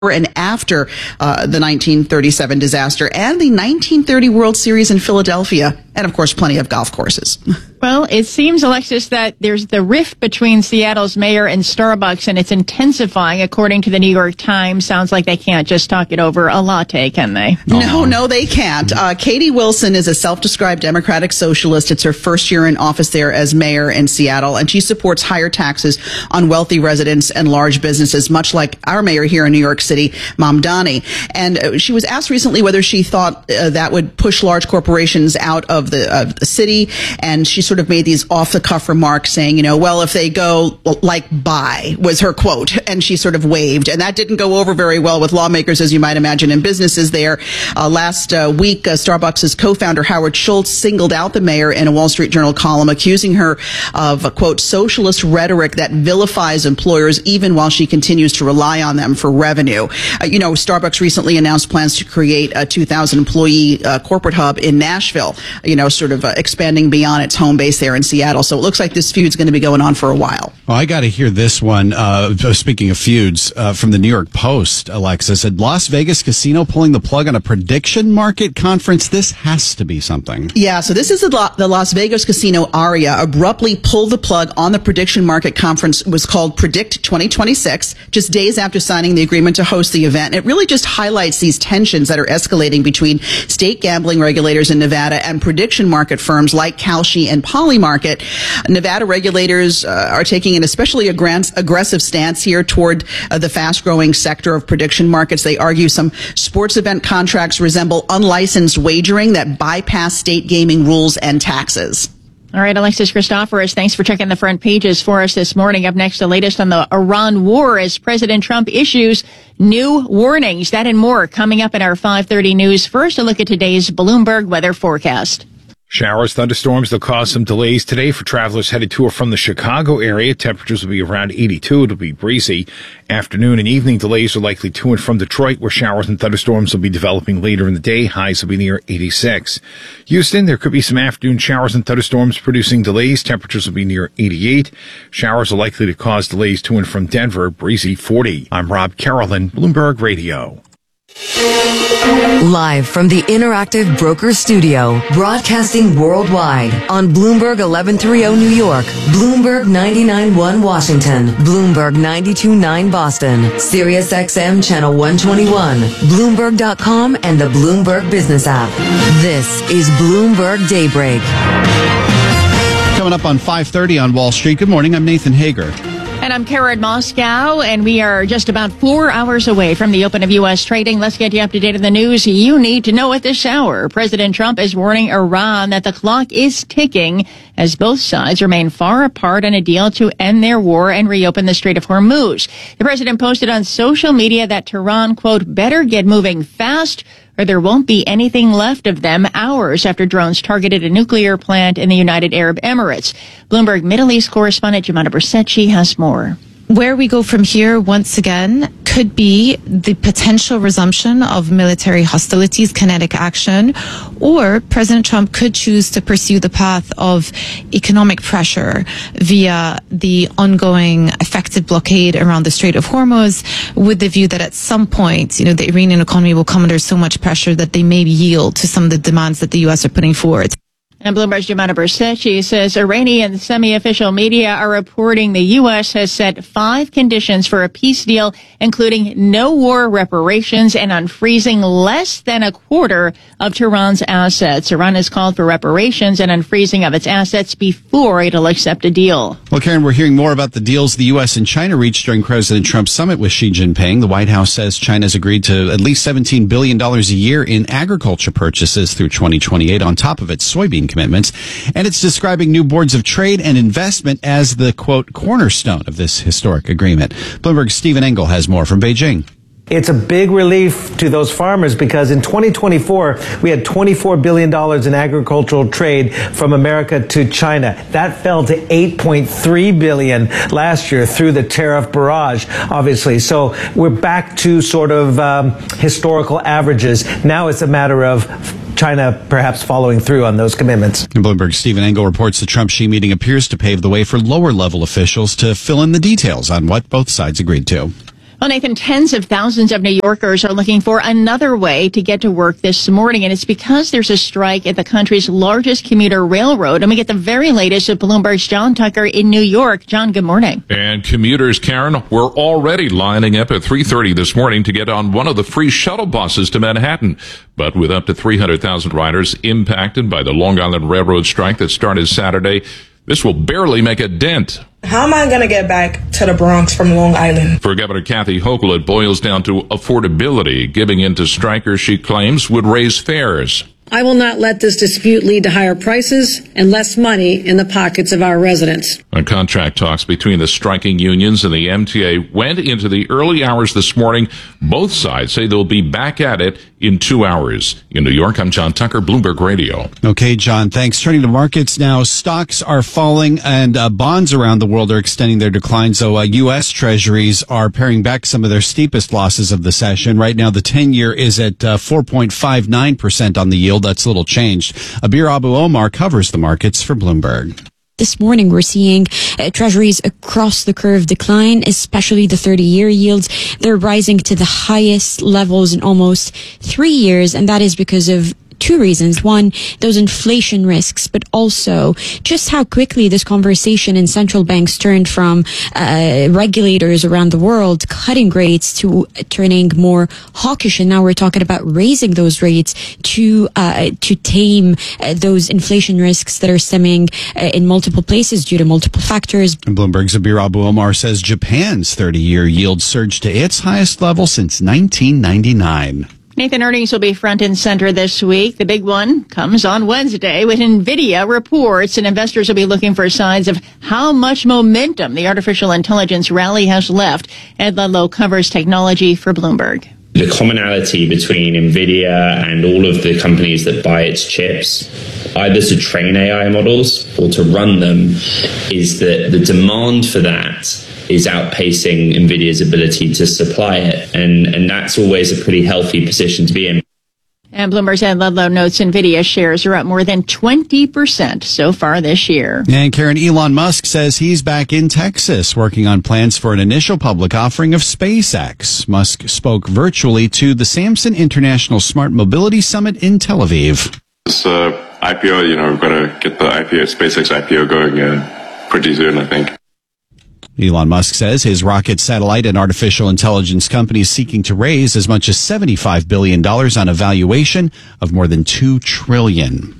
and after the 1937 disaster and the 1930 World Series in Philadelphia, and of course plenty of golf courses. Well, it seems, Alexis, that there's the rift between Seattle's mayor and Starbucks, and it's intensifying, according to the New York Times. Sounds like they can't just talk it over a latte, can they? No, they can't. Katie Wilson is a self-described Democratic socialist. It's her first year in office there as mayor in Seattle, and she supports higher taxes on wealthy residents and large businesses, much like our mayor here in New York City, Mamdani. And she was asked recently whether she thought that would push large corporations out of the city, and she sort of made these off-the-cuff remarks saying, well, if they go like buy, was her quote, and she sort of waved. And that didn't go over very well with lawmakers, as you might imagine, and businesses there. Last week, Starbucks' co-founder Howard Schultz singled out the mayor in a Wall Street Journal column, accusing her of, quote, socialist rhetoric that vilifies employers even while she continues to rely on them for revenue. Starbucks recently announced plans to create a 2,000-employee corporate hub in Nashville, sort of expanding beyond its home base there in Seattle. So it looks like this feud's going to be going on for a while. Well, I got to hear this one. Speaking of feuds, from the New York Post, Alexa said, Las Vegas casino pulling the plug on a prediction market conference. This has to be something. Yeah, so this is the Las Vegas casino Aria abruptly pulled the plug on the prediction market conference. It was called Predict 2026, just days after signing the agreement to host the event. It really just highlights these tensions that are escalating between state gambling regulators in Nevada and prediction market firms like Kalshi and Polymarket. Nevada regulators are taking an especially aggressive stance here toward the fast-growing sector of prediction markets. They argue some sports event contracts resemble unlicensed wagering that bypass state gaming rules and taxes. All right, Alexis Christoforous, thanks for checking the front pages for us this morning. Up next, the latest on the Iran war as President Trump issues new warnings. That and more coming up in our 5:30 news. First, a look at today's Bloomberg weather forecast. Showers, thunderstorms, they'll cause some delays today for travelers headed to or from the Chicago area. Temperatures will be around 82. It'll be breezy. Afternoon and evening delays are likely to and from Detroit, where showers and thunderstorms will be developing later in the day. Highs will be near 86. Houston, there could be some afternoon showers and thunderstorms producing delays. Temperatures will be near 88. Showers are likely to cause delays to and from Denver. Breezy 40. I'm Rob Carolyn, Bloomberg Radio. Live from the Interactive Broker Studio, broadcasting worldwide on Bloomberg 1130 New York, Bloomberg 99.1 Washington, Bloomberg 92.9 Boston, Sirius XM Channel 121, Bloomberg.com, and the Bloomberg Business app. This is Bloomberg Daybreak. Coming up on 5:30 on Wall Street. Good morning. I'm Nathan Hager. And I'm Karen Moscow, and we are just about 4 hours away from the open of U.S. trading. Let's get you up to date on the news you need to know at this hour. President Trump is warning Iran that the clock is ticking as both sides remain far apart on a deal to end their war and reopen the Strait of Hormuz. The president posted on social media that Tehran, quote, better get moving fast or there won't be anything left of them hours after drones targeted a nuclear plant in the United Arab Emirates. Bloomberg Middle East correspondent Jemana Bersetchi has more. Where we go from here, once again, could be the potential resumption of military hostilities, kinetic action, or President Trump could choose to pursue the path of economic pressure via the ongoing effective blockade around the Strait of Hormuz, with the view that at some point, the Iranian economy will come under so much pressure that they may yield to some of the demands that the U.S. are putting forward. And Bloomberg's Jemana Bersetchi says Iranian semi-official media are reporting the U.S. has set 5 conditions for a peace deal, including no war reparations and unfreezing less than a quarter of Tehran's assets. Iran has called for reparations and unfreezing of its assets before it'll accept a deal. Well, Karen, we're hearing more about the deals the U.S. and China reached during President Trump's summit with Xi Jinping. The White House says China's agreed to at least $17 billion a year in agriculture purchases through 2028 on top of its soybean commitments, and it's describing new boards of trade and investment as the, quote, cornerstone of this historic agreement. Bloomberg's Stephen Engel has more from Beijing. It's a big relief to those farmers because in 2024, we had $24 billion in agricultural trade from America to China. That fell to $8.3 billion last year through the tariff barrage, obviously. So we're back to sort of historical averages. Now it's a matter of China perhaps following through on those commitments. And Bloomberg's Stephen Engel reports the Trump-Xi meeting appears to pave the way for lower-level officials to fill in the details on what both sides agreed to. Well, Nathan, tens of thousands of New Yorkers are looking for another way to get to work this morning, and it's because there's a strike at the country's largest commuter railroad. And we get the very latest of Bloomberg's John Tucker in New York. John, good morning. And commuters, Karen, were already lining up at 3:30 this morning to get on one of the free shuttle buses to Manhattan. But with up to 300,000 riders impacted by the Long Island Railroad strike that started Saturday, this will barely make a dent. How am I going to get back to the Bronx from Long Island? For Governor Kathy Hochul, it boils down to affordability. Giving in to strikers, she claims, would raise fares. I will not let this dispute lead to higher prices and less money in the pockets of our residents. Contract talks between the striking unions and the MTA went into the early hours this morning. Both sides say they'll be back at it in 2 hours. In New York, I'm John Tucker, Bloomberg Radio. Okay, John, thanks. Turning to markets now. Stocks are falling and bonds around the world are extending their decline. So U.S. Treasuries are paring back some of their steepest losses of the session. Right now, the 10-year is at 4.59% on the yield. That's a little changed. Abir Abu Omar covers the markets for Bloomberg. This morning, we're seeing treasuries across the curve decline, especially the 30-year yields. They're rising to the highest levels in almost 3 years, and that is because of two reasons. One, those inflation risks, but also just how quickly this conversation in central banks turned from regulators around the world cutting rates to turning more hawkish. And now we're talking about raising those rates to tame those inflation risks that are stemming in multiple places due to multiple factors. And Bloomberg's Abir Abu Omar says Japan's 30-year yield surged to its highest level since 1999. Nathan, earnings will be front and center this week. The big one comes on Wednesday when NVIDIA reports, and investors will be looking for signs of how much momentum the artificial intelligence rally has left. Ed Ludlow covers technology for Bloomberg. The commonality between NVIDIA and all of the companies that buy its chips, either to train AI models or to run them, is that the demand for that is outpacing NVIDIA's ability to supply it. And that's always a pretty healthy position to be in. And Bloomberg's Ed Ludlow notes NVIDIA shares are up more than 20% so far this year. And Karen, Elon Musk says he's back in Texas working on plans for an initial public offering of SpaceX. Musk spoke virtually to the Samson International Smart Mobility Summit in Tel Aviv. This IPO, we've got to get the SpaceX IPO going pretty soon, I think. Elon Musk says his rocket, satellite, and artificial intelligence company is seeking to raise as much as $75 billion on a valuation of more than $2 trillion.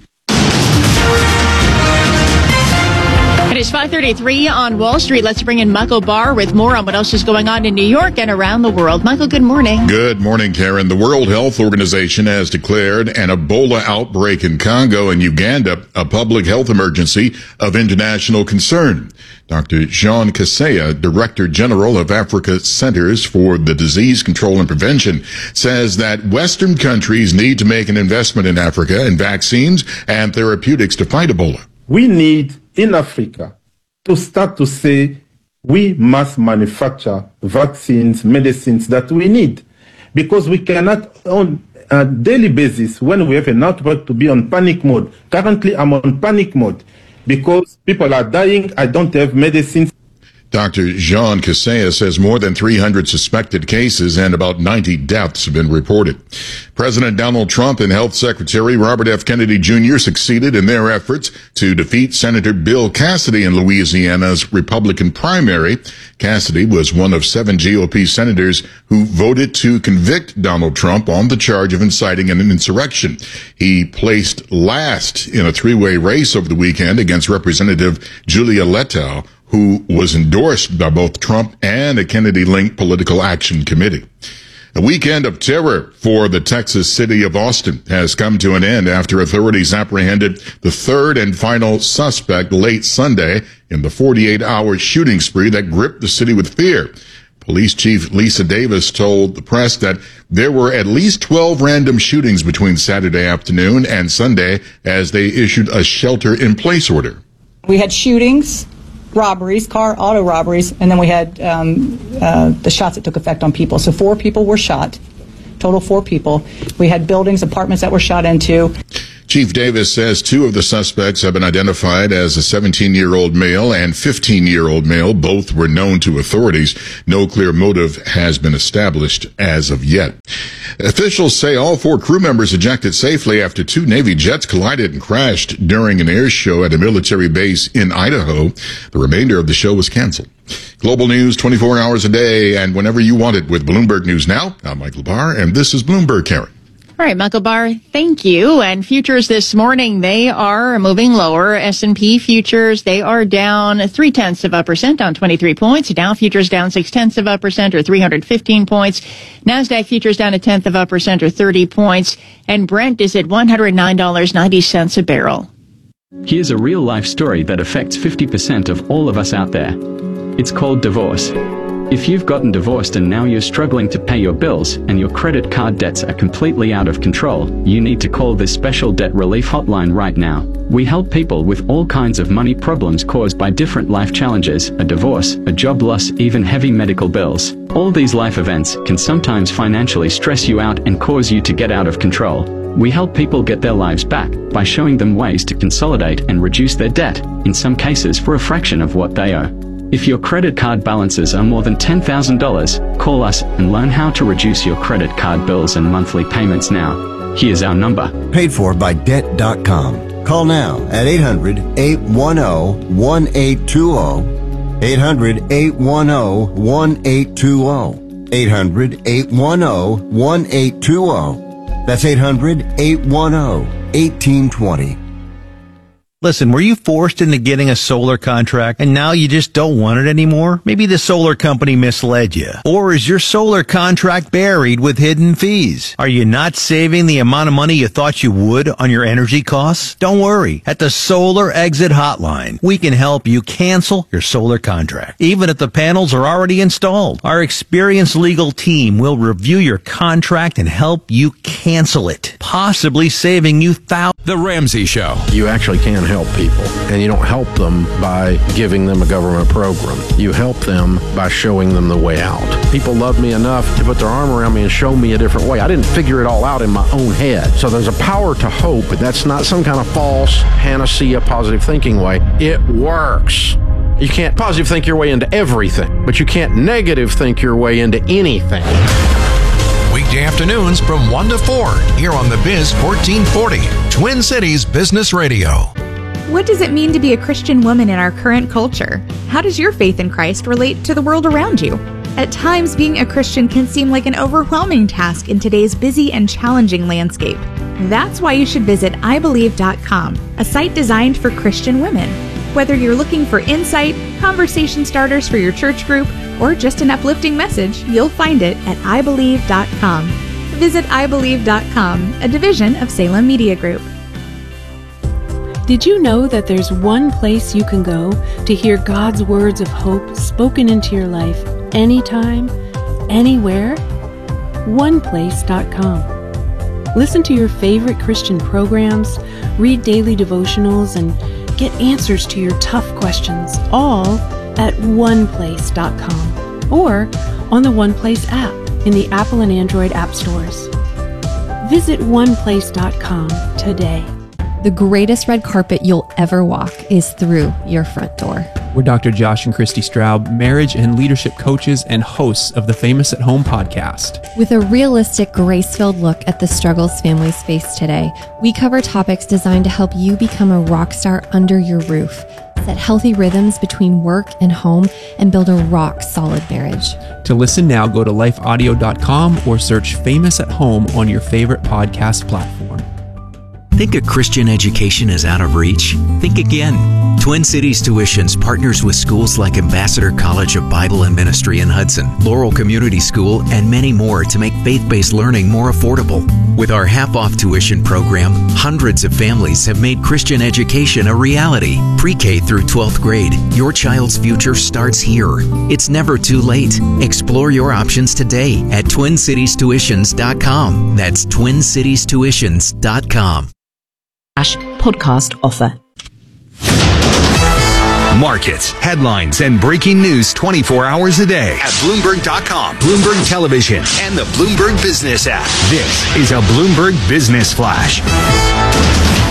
It is 5:33 on Wall Street. Let's bring in Michael Barr with more on what else is going on in New York and around the world. Michael, good morning. Good morning, Karen. The World Health Organization has declared an Ebola outbreak in Congo and Uganda a public health emergency of international concern. Dr. Jean Kaseya, Director General of Africa Centers for the Disease Control and Prevention, says that Western countries need to make an investment in Africa in vaccines and therapeutics to fight Ebola. We need in Africa to start to say we must manufacture vaccines, medicines that we need, because we cannot on a daily basis when we have an outbreak to be on panic mode. Currently, I'm on panic mode because people are dying. I don't have medicines. Dr. Jean Kaseya says more than 300 suspected cases and about 90 deaths have been reported. President Donald Trump and Health Secretary Robert F. Kennedy Jr. succeeded in their efforts to defeat Senator Bill Cassidy in Louisiana's Republican primary. Cassidy was one of 7 GOP senators who voted to convict Donald Trump on the charge of inciting an insurrection. He placed last in a 3-way race over the weekend against Representative Julia Letow, who was endorsed by both Trump and a Kennedy-linked political action committee. A weekend of terror for the Texas city of Austin has come to an end after authorities apprehended the third and final suspect late Sunday in the 48-hour shooting spree that gripped the city with fear. Police Chief Lisa Davis told the press that there were at least 12 random shootings between Saturday afternoon and Sunday as they issued a shelter-in-place order. We had shootings, robberies, auto robberies, and then we had the shots that took effect on people. So 4 people were shot, total 4 people. We had buildings, apartments that were shot into. Chief Davis says 2 of the suspects have been identified as a 17-year-old male and 15-year-old male. Both were known to authorities. No clear motive has been established as of yet. Officials say all 4 crew members ejected safely after 2 Navy jets collided and crashed during an air show at a military base in Idaho. The remainder of the show was canceled. Global news 24 hours a day and whenever you want it with Bloomberg News Now. I'm Michael Barr, and this is Bloomberg, Karen. All right, Michael Barr, thank you. And futures this morning, they are moving lower. S&P futures, they are down 0.3%, down 23 points. Dow futures down 0.6%, or 315 points. NASDAQ futures down 0.1%, or 30 points. And Brent is at $109.90 a barrel. Here's a real-life story that affects 50% of all of us out there. It's called divorce. If you've gotten divorced and now you're struggling to pay your bills and your credit card debts are completely out of control, you need to call this special debt relief hotline right now. We help people with all kinds of money problems caused by different life challenges, a divorce, a job loss, even heavy medical bills. All these life events can sometimes financially stress you out and cause you to get out of control. We help people get their lives back by showing them ways to consolidate and reduce their debt, in some cases for a fraction of what they owe. If your credit card balances are more than $10,000, call us and learn how to reduce your credit card bills and monthly payments now. Here's our number. Paid for by Debt.com. Call now at 800-810-1820. 800-810-1820. 800-810-1820. That's 800-810-1820. Listen, were you forced into getting a solar contract and now you just don't want it anymore? Maybe the solar company misled you. Or is your solar contract buried with hidden fees? Are you not saving the amount of money you thought you would on your energy costs? Don't worry. At the Solar Exit Hotline, we can help you cancel your solar contract, even if the panels are already installed. Our experienced legal team will review your contract and help you cancel it, possibly saving you thousands. The Ramsey Show. You actually can help people, and you don't help them by giving them a government program. You help them by showing them the way out. People love me enough to put their arm around me and show me a different way. I didn't figure it all out in my own head. So there's a power to hope, but that's not some kind of false panacea positive thinking way. It works. You can't positive think your way into everything, but you can't negative think your way into anything. Weekday afternoons from 1 to 4 here on The Biz 1440, Twin Cities Business Radio. What does it mean to be a Christian woman in our current culture? How does your faith in Christ relate to the world around you? At times, being a Christian can seem like an overwhelming task in today's busy and challenging landscape. That's why you should visit ibelieve.com, a site designed for Christian women. Whether you're looking for insight, conversation starters for your church group, or just an uplifting message, you'll find it at ibelieve.com. Visit ibelieve.com, a division of Salem Media Group. Did you know that there's one place you can go to hear God's words of hope spoken into your life anytime, anywhere? OnePlace.com. Listen to your favorite Christian programs, read daily devotionals, and get answers to your tough questions, all at OnePlace.com or on the OnePlace app in the Apple and Android app stores. Visit OnePlace.com today. The greatest red carpet you'll ever walk is through your front door. We're Dr. Josh and Christy Straub, marriage and leadership coaches and hosts of the Famous at Home podcast. With a realistic, grace-filled look at the struggles families face today, we cover topics designed to help you become a rock star under your roof, set healthy rhythms between work and home, and build a rock-solid marriage. To listen now, go to lifeaudio.com or search Famous at Home on your favorite podcast platform. Think a Christian education is out of reach? Think again. Twin Cities Tuitions partners with schools like Ambassador College of Bible and Ministry in Hudson, Laurel Community School, and many more to make faith-based learning more affordable. With our half-off tuition program, hundreds of families have made Christian education a reality. Pre-K through 12th grade, your child's future starts here. It's never too late. Explore your options today at TwinCitiesTuitions.com. That's TwinCitiesTuitions.com. Podcast offer. Markets, headlines, and breaking news 24 hours a day at Bloomberg.com, Bloomberg Television, and the Bloomberg Business app. This is a Bloomberg Business Flash.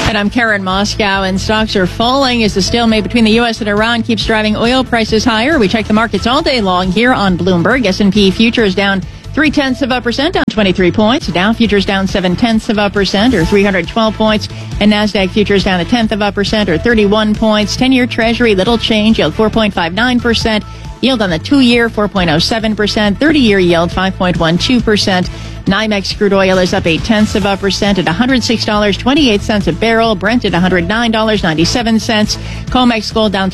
And I'm Karen Moscow, and stocks are falling as the stalemate between the U.S. and Iran keeps driving oil prices higher. We check the markets all day long here on Bloomberg. S&P futures down 0.3%, down 23 points. Dow futures down 0.7%, or 312 points. And NASDAQ futures down 0.1%, or 31 points. 10-year Treasury, little change, yield 4.59%. Yield on the 2-year, 4.07%. 30-year yield, 5.12%. NYMEX crude oil is up 0.8% at $106.28 a barrel. Brent at $109.97. COMEX gold down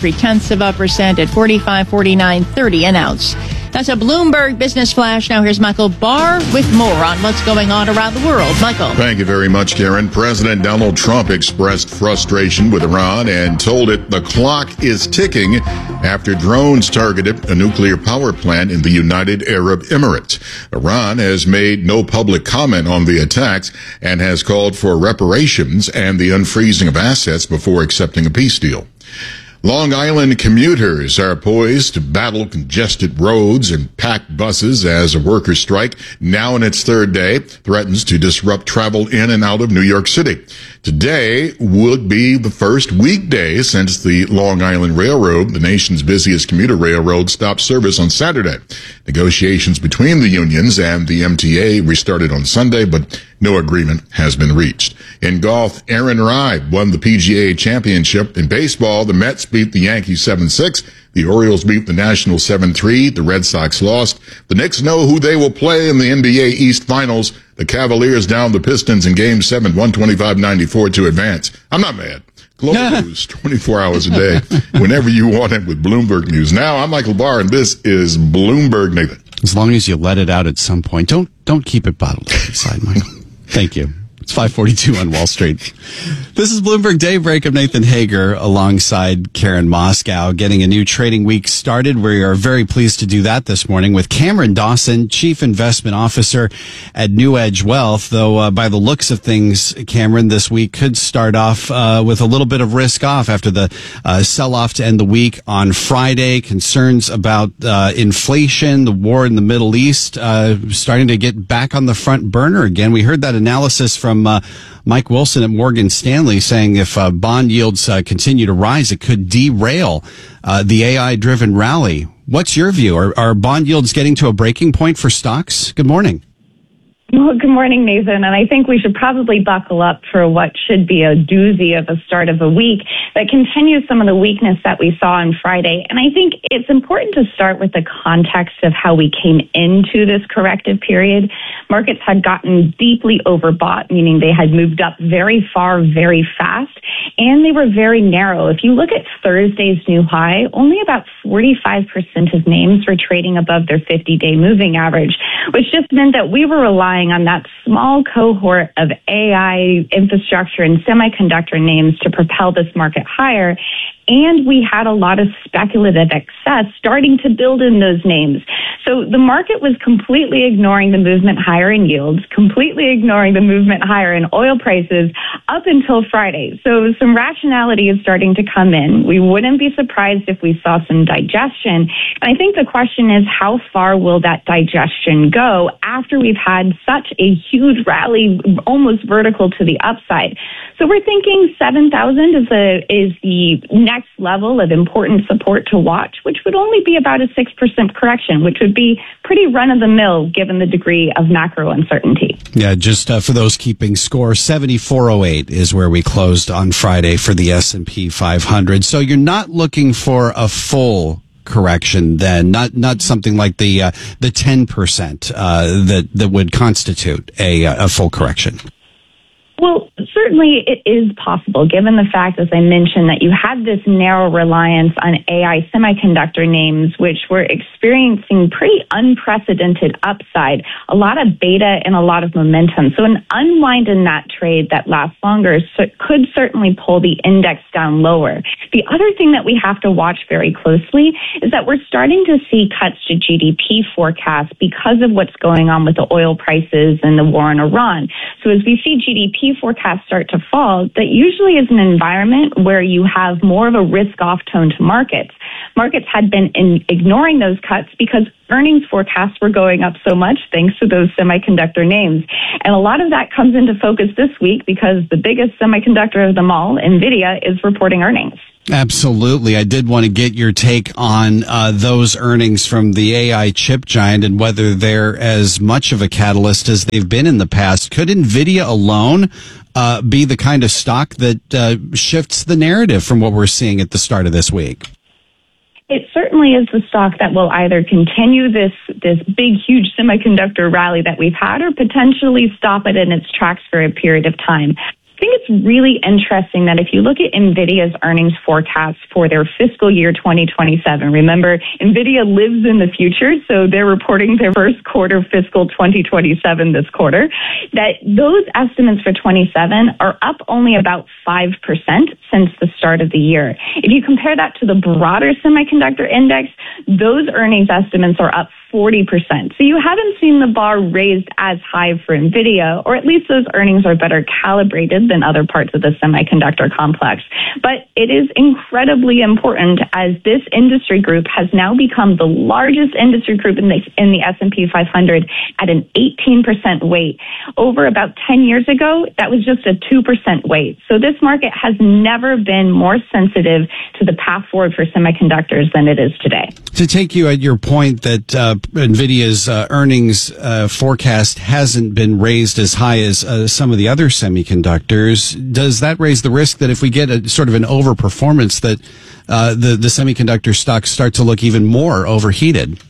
0.3% at $45.49.30 an ounce. That's a Bloomberg Business Flash. Now here's Michael Barr with more on what's going on around the world. Michael. Thank you very much, Karen. President Donald Trump expressed frustration with Iran and told it the clock is ticking after drones targeted a nuclear power plant in the United Arab Emirates. Iran has made no public comment on the attacks and has called for reparations and the unfreezing of assets before accepting a peace deal. Long Island commuters are poised to battle congested roads and packed buses as a workers' strike, now in its third day, threatens to disrupt travel in and out of New York City. Today would be the first weekday since the Long Island Railroad, the nation's busiest commuter railroad, stopped service on Saturday. Negotiations between the unions and the MTA restarted on Sunday, but no agreement has been reached. In golf, Aaron Rai won the PGA Championship. In baseball, the Mets beat the Yankees 7-6. The Orioles beat the Nationals 7-3. The Red Sox lost. The Knicks know who they will play in the NBA East Finals. The Cavaliers down the Pistons in Game 7, 125-94 to advance. I'm not mad. Global news, 24 hours a day, whenever you want it with Bloomberg News. Now, I'm Michael Barr, and this is Bloomberg Nathan. As long as you let it out at some point, don't keep it bottled up inside, Michael. Thank you. It's 5:42 on Wall Street. This is Bloomberg Daybreak. I'm Nathan Hager alongside Karen Moscow, getting a new trading week started. We are very pleased to do that this morning with Cameron Dawson, Chief Investment Officer at New Edge Wealth. Though by the looks of things, Cameron, this week could start off with a little bit of risk off after the sell-off to end the week on Friday. Concerns about inflation, the war in the Middle East starting to get back on the front burner again. We heard that analysis from Mike Wilson at Morgan Stanley saying if bond yields continue to rise, it could derail the AI-driven rally. What's your view? Are bond yields getting to a breaking point for stocks? Good morning. Well, good morning, Nathan. And I think we should probably buckle up for what should be a doozy of a start of a week that continues some of the weakness that we saw on Friday. And I think it's important to start with the context of how we came into this corrective period. Markets had gotten deeply overbought, meaning they had moved up very far, very fast, and they were very narrow. If you look at Thursday's new high, only about 45% of names were trading above their 50-day moving average, which just meant that we were relying on that small cohort of AI infrastructure and semiconductor names to propel this market higher. And we had a lot of speculative excess starting to build in those names. So the market was completely ignoring the movement higher in yields, completely ignoring the movement higher in oil prices up until Friday. So some rationality is starting to come in. We wouldn't be surprised if we saw some digestion. And I think the question is, how far will that digestion go after we've had such a huge rally, almost vertical to the upside? So we're thinking 7,000 is the next level of important support to watch, which would only be about a 6% correction, which would be pretty run-of-the-mill given the degree of macro uncertainty. Yeah, just for those keeping score, 7408 is where we closed on Friday for the S&P 500. So you're not looking for a full correction then, not something like the 10% that would constitute a full correction. Well, certainly it is possible, given the fact, as I mentioned, that you had this narrow reliance on AI semiconductor names, which were experiencing pretty unprecedented upside, a lot of beta and a lot of momentum. So an unwind in that trade that lasts longer could certainly pull the index down lower. The other thing that we have to watch very closely is that we're starting to see cuts to GDP forecasts because of what's going on with the oil prices and the war in Iran. So as we see GDP S&P forecasts start to fall, that usually is an environment where you have more of a risk-off tone to markets. Markets had been ignoring those cuts because earnings forecasts were going up so much thanks to those semiconductor names. And a lot of that comes into focus this week because the biggest semiconductor of them all, NVIDIA, is reporting earnings. Absolutely. I did want to get your take on those earnings from the AI chip giant and whether they're as much of a catalyst as they've been in the past. Could NVIDIA alone be the kind of stock that shifts the narrative from what we're seeing at the start of this week? It certainly is the stock that will either continue this big, huge semiconductor rally that we've had or potentially stop it in its tracks for a period of time. I think it's really interesting that if you look at NVIDIA's earnings forecast for their fiscal year 2027, remember, NVIDIA lives in the future, so they're reporting their first quarter fiscal 2027 this quarter, that those estimates for 27 are up only about 5% since the start of the year. If you compare that to the broader semiconductor index, those earnings estimates are up 40%. So you haven't seen the bar raised as high for NVIDIA, or at least those earnings are better calibrated than other parts of the semiconductor complex. But it is incredibly important as this industry group has now become the largest industry group in the S&P 500 at an 18% weight. Over about 10 years ago, that was just a 2% weight. So this market has never been more sensitive to the path forward for semiconductors than it is today. To take you at your point that NVIDIA's earnings forecast hasn't been raised as high as some of the other semiconductors, does that raise the risk that if we get a sort of an overperformance that the semiconductor stocks start to look even more overheated?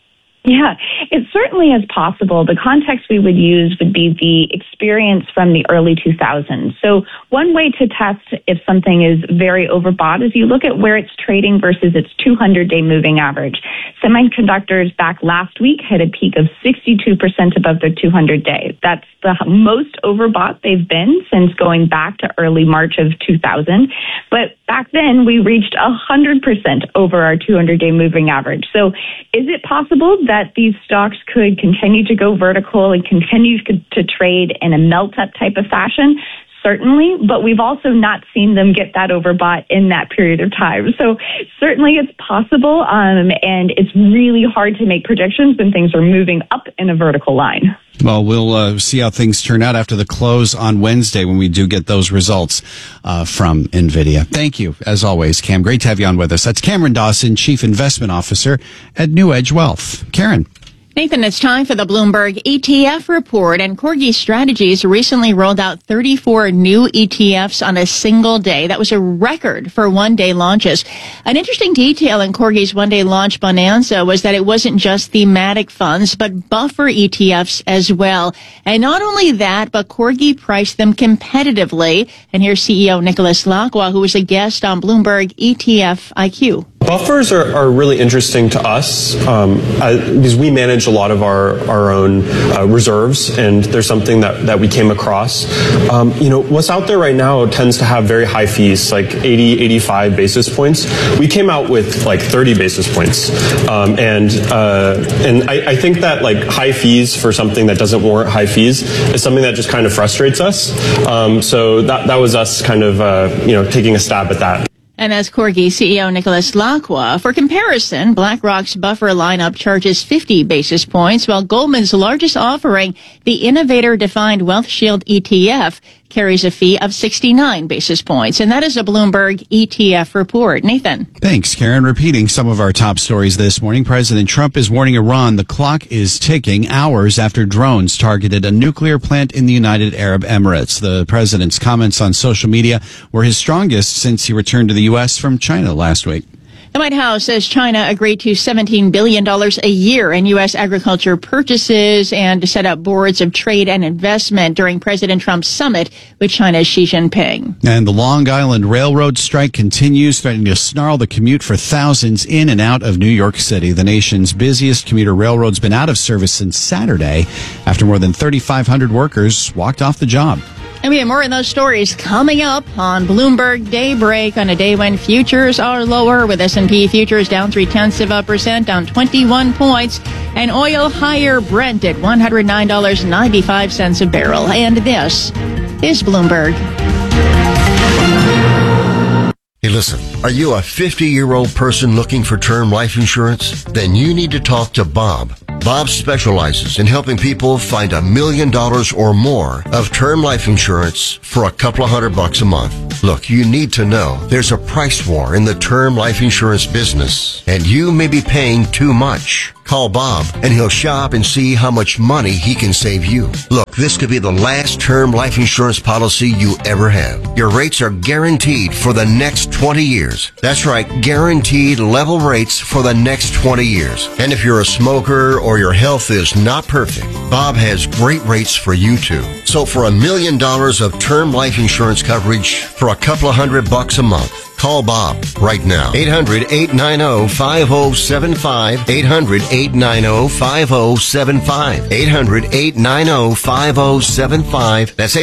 Yeah, it certainly is possible. The context we would use would be the experience from the early 2000s. So one way to test if something is very overbought is you look at where it's trading versus its 200-day moving average. Semiconductors back last week hit a peak of 62% above their 200-day. That's the most overbought they've been since going back to early March of 2000. But back then, we reached 100% over our 200-day moving average. So is it possible that these stocks could continue to go vertical and continue to trade in a melt-up type of fashion? Certainly, but we've also not seen them get that overbought in that period of time. So certainly it's possible, and it's really hard to make predictions when things are moving up in a vertical line. Well, we'll see how things turn out after the close on Wednesday when we do get those results from NVIDIA. Thank you, as always, Cam. Great to have you on with us. That's Cameron Dawson, Chief Investment Officer at New Edge Wealth. Karen. Nathan, it's time for the Bloomberg ETF report, and Corgi Strategies recently rolled out 34 new ETFs on a single day. That was a record for one-day launches. An interesting detail in Corgi's one-day launch bonanza was that it wasn't just thematic funds, but buffer ETFs as well. And not only that, but Corgi priced them competitively. And here's CEO Nicholas Lacroix, who was a guest on Bloomberg ETF IQ. Buffers are really interesting to us because we manage a lot of our own reserves, and there's something that we came across. What's out there right now tends to have very high fees, like 80, 85 basis points. We came out with like 30 basis points, and I think that like high fees for something that doesn't warrant high fees is something that just kind of frustrates us. So that was us kind of taking a stab at that. And as Corgi CEO Nicholas Lacroix, for comparison, BlackRock's buffer lineup charges 50 basis points, while Goldman's largest offering, the Innovator Defined Wealth Shield ETF, carries a fee of 69 basis points. And that is a Bloomberg ETF report. Nathan. Thanks, Karen. Repeating some of our top stories this morning, President Trump is warning Iran the clock is ticking hours after drones targeted a nuclear plant in the United Arab Emirates. The president's comments on social media were his strongest since he returned to the U.S. from China last week. The White House says China agreed to $17 billion a year in U.S. agriculture purchases and to set up boards of trade and investment during President Trump's summit with China's Xi Jinping. And the Long Island Railroad strike continues, threatening to snarl the commute for thousands in and out of New York City. The nation's busiest commuter railroad's been out of service since Saturday after more than 3,500 workers walked off the job. And we have more of those stories coming up on Bloomberg Daybreak on a day when futures are lower, with S&P futures down 0.3%, down 21 points, and oil higher, Brent at $109.95 a barrel. And this is Bloomberg. Hey, listen, are you a 50-year-old person looking for term life insurance? Then you need to talk to Bob. Bob specializes in helping people find $1 million or more of term life insurance for a couple of $100 a month. Look, you need to know there's a price war in the term life insurance business, and you may be paying too much. Call Bob, and he'll shop and see how much money he can save you. Look, this could be the last term life insurance policy you ever have. Your rates are guaranteed for the next 20 years. That's right, guaranteed level rates for the next 20 years. And if you're a smoker or your health is not perfect, Bob has great rates for you too. So for $1 million of term life insurance coverage for a couple of $100 a month, call Bob right now. 800-890-5075. 800-890-5075. 800-890-5075. That's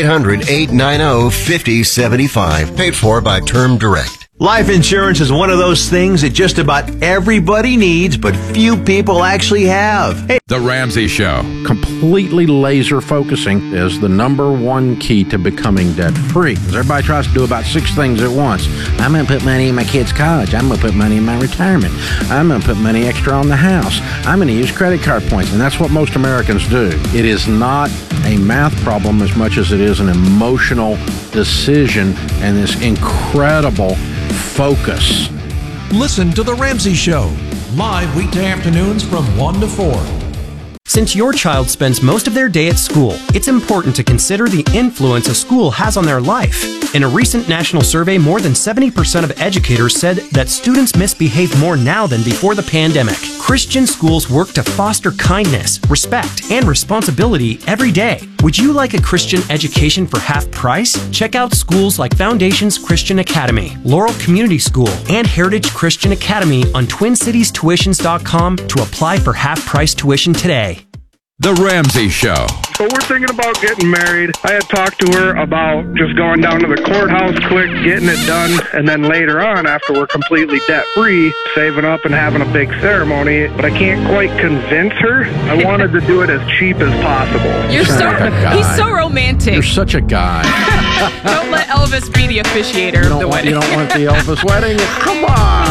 800-890-5075. Paid for by Term Direct. Life insurance is one of those things that just about everybody needs, but few people actually have. Hey. The Ramsey Show. Completely laser focusing is the number one key to becoming debt free. Everybody tries to do about 6 things at once. I'm going to put money in my kids' college. I'm going to put money in my retirement. I'm going to put money extra on the house. I'm going to use credit card points. And that's what most Americans do. It is not a math problem as much as it is an emotional decision and this incredible focus. Listen to The Ramsey Show, live weekday afternoons from 1 to 4. Since your child spends most of their day at school, it's important to consider the influence a school has on their life. In a recent national survey, more than 70% of educators said that students misbehave more now than before the pandemic. Christian schools work to foster kindness, respect, and responsibility every day. Would you like a Christian education for half price? Check out schools like Foundations Christian Academy, Laurel Community School, and Heritage Christian Academy on TwinCitiesTuitions.com to apply for half-price tuition today. The Ramsey Show. So we're thinking about getting married. I had talked to her about just going down to the courthouse quick, getting it done, and then later on, after we're completely debt-free, saving up and having a big ceremony. But I can't quite convince her. I wanted to do it as cheap as possible. He's so romantic. You're such a guy. Don't let Elvis be the officiator of the wedding. You don't want the Elvis wedding? Come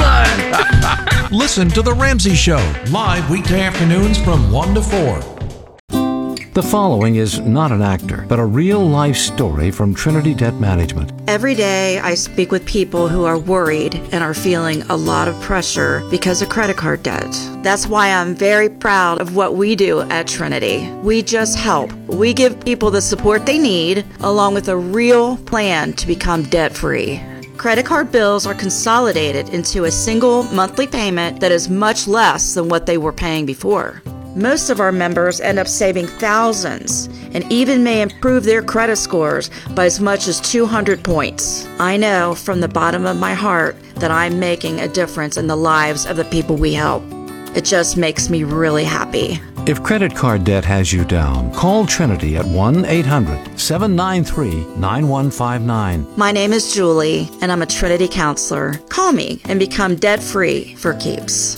on. Listen to The Ramsey Show, live weekday afternoons from 1 to 4. The following is not an actor, but a real-life story from Trinity Debt Management. Every day I speak with people who are worried and are feeling a lot of pressure because of credit card debt. That's why I'm very proud of what we do at Trinity. We just help. We give people the support they need, along with a real plan to become debt-free. Credit card bills are consolidated into a single monthly payment that is much less than what they were paying before. Most of our members end up saving thousands and even may improve their credit scores by as much as 200 points. I know from the bottom of my heart that I'm making a difference in the lives of the people we help. It just makes me really happy. If credit card debt has you down, call Trinity at 1-800-793-9159. My name is Julie, and I'm a Trinity counselor. Call me and become debt-free for keeps.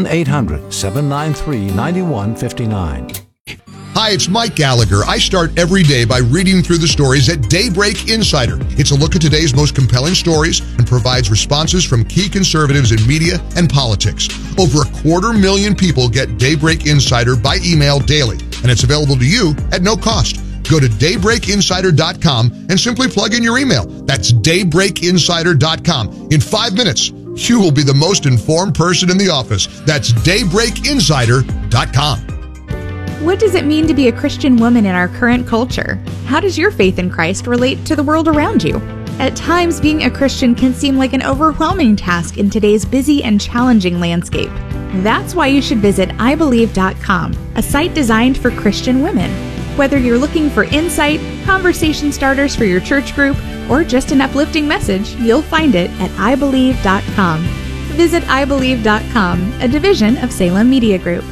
1-800-793-9159. Hi, it's Mike Gallagher. I start every day by reading through the stories at Daybreak Insider. It's a look at today's most compelling stories and provides responses from key conservatives in media and politics. Over 250,000 people get Daybreak Insider by email daily, and it's available to you at no cost. Go to daybreakinsider.com and simply plug in your email. That's daybreakinsider.com. In 5 minutes, you will be the most informed person in the office. That's daybreakinsider.com. What does it mean to be a Christian woman in our current culture? How does your faith in Christ relate to the world around you? At times, being a Christian can seem like an overwhelming task in today's busy and challenging landscape. That's why you should visit ibelieve.com, a site designed for Christian women. Whether you're looking for insight, conversation starters for your church group, or just an uplifting message, you'll find it at ibelieve.com. Visit ibelieve.com, a division of Salem Media Group.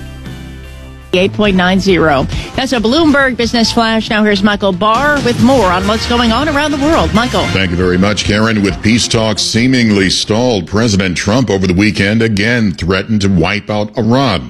8.90. That's a Bloomberg Business Flash. Now here's Michael Barr with more on what's going on around the world. Michael. Thank you very much, Karen. With peace talks seemingly stalled, President Trump over the weekend again threatened to wipe out Iran.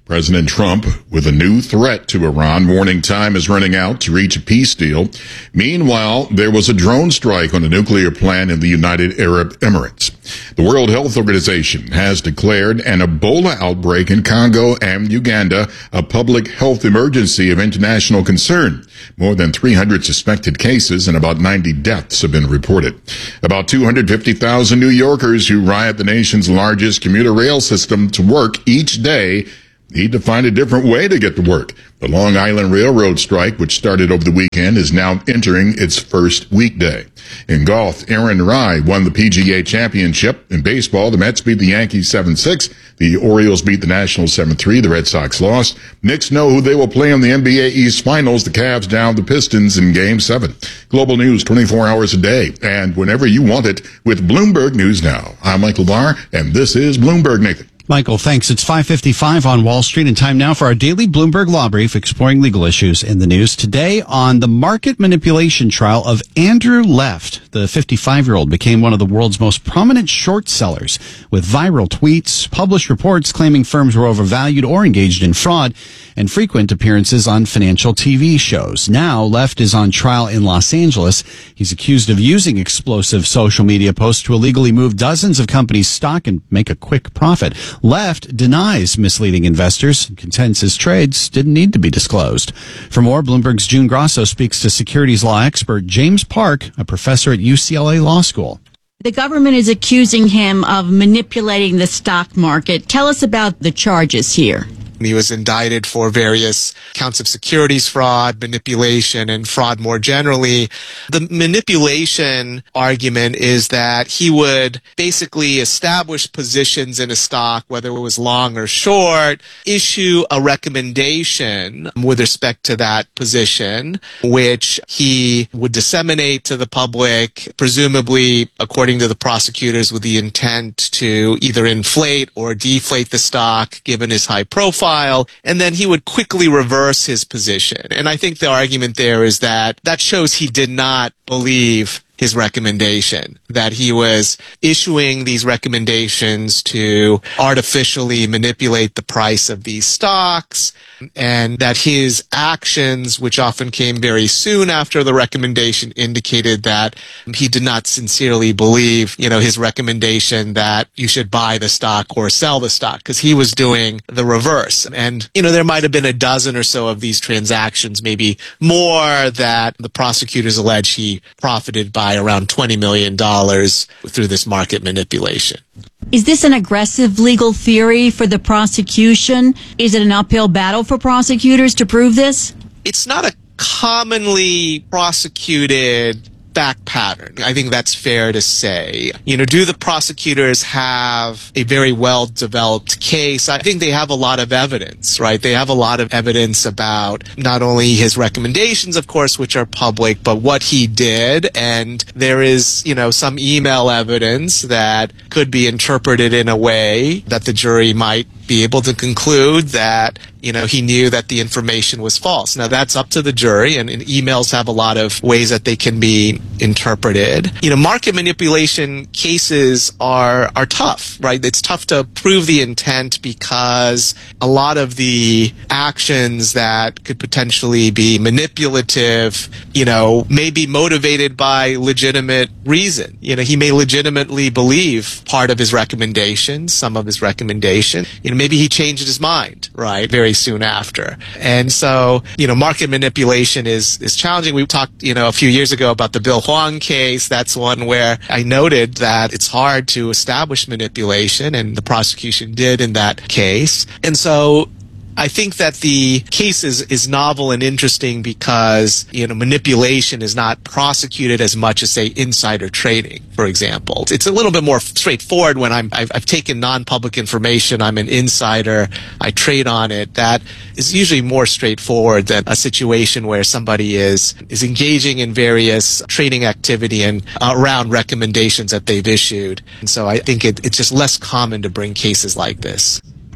President Trump with a new threat to Iran. Warning time is running out to reach a peace deal. Meanwhile, there was a drone strike on a nuclear plant in the United Arab Emirates. The World Health Organization has declared an Ebola outbreak in Congo and Uganda a public health emergency of international concern. More than 300 suspected cases and about 90 deaths have been reported. About 250,000 New Yorkers who ride the nation's largest commuter rail system to work each day need to find a different way to get to work. The Long Island Railroad strike, which started over the weekend, is now entering its first weekday. In golf, Aaron Rai won the PGA Championship. In baseball, the Mets beat the Yankees 7-6. The Orioles beat the Nationals 7-3. The Red Sox lost. Knicks know who they will play in the NBA East Finals. The Cavs downed the Pistons in Game 7. Global news 24 hours a day and whenever you want it with Bloomberg News Now. I'm Michael Barr, and this is Bloomberg Nathan. Michael, thanks. It's 5:55 on Wall Street, and time now for our daily Bloomberg Law Brief, exploring legal issues in the news. Today on the market manipulation trial of Andrew Left, the 55-year-old became one of the world's most prominent short sellers, with viral tweets, published reports claiming firms were overvalued or engaged in fraud, and frequent appearances on financial TV shows. Now, Left is on trial in Los Angeles. He's accused of using explosive social media posts to illegally move dozens of companies' stock and make a quick profit. Left denies misleading investors and contends his trades didn't need to be disclosed. For more, Bloomberg's June Grosso speaks to securities law expert James Park, a professor at UCLA Law School. The government is accusing him of manipulating the stock market. Tell us about the charges here. He was indicted for various counts of securities fraud, manipulation, and fraud more generally. The manipulation argument is that he would basically establish positions in a stock, whether it was long or short, issue a recommendation with respect to that position, which he would disseminate to the public, presumably, according to the prosecutors, with the intent to either inflate or deflate the stock, given his high profile. And then he would quickly reverse his position. And I think the argument there is that shows he did not believe his recommendation, that he was issuing these recommendations to artificially manipulate the price of these stocks, and that his actions, which often came very soon after the recommendation, indicated that he did not sincerely believe, his recommendation that you should buy the stock or sell the stock, because he was doing the reverse. And, there might have been a dozen or so of these transactions, maybe more, that the prosecutors allege he profited by around $20 million through this market manipulation. Is this an aggressive legal theory for the prosecution? Is it an uphill battle for prosecutors to prove this? It's not a commonly prosecuted fact pattern. I think that's fair to say. Do the prosecutors have a very well-developed case? I think they have a lot of evidence, right? They have a lot of evidence about not only his recommendations, of course, which are public, but what he did. And there is, some email evidence that could be interpreted in a way that the jury might be able to conclude that, he knew that the information was false. Now, that's up to the jury, and emails have a lot of ways that they can be interpreted. Market manipulation cases are tough, right? It's tough to prove the intent because a lot of the actions that could potentially be manipulative, may be motivated by legitimate reason. He may legitimately believe part of his recommendations, some of his recommendation. Maybe he changed his mind, right, very soon after. And so, market manipulation is challenging. We talked, a few years ago about the Bill Hwang case. That's one where I noted that it's hard to establish manipulation, and the prosecution did in that case. And so I think that the case is novel and interesting because, manipulation is not prosecuted as much as, say, insider trading, for example. It's a little bit more straightforward when I've taken non-public information, I'm an insider, I trade on it. That is usually more straightforward than a situation where somebody is engaging in various trading activity and around recommendations that they've issued. And so I think it's just less common to bring cases like this.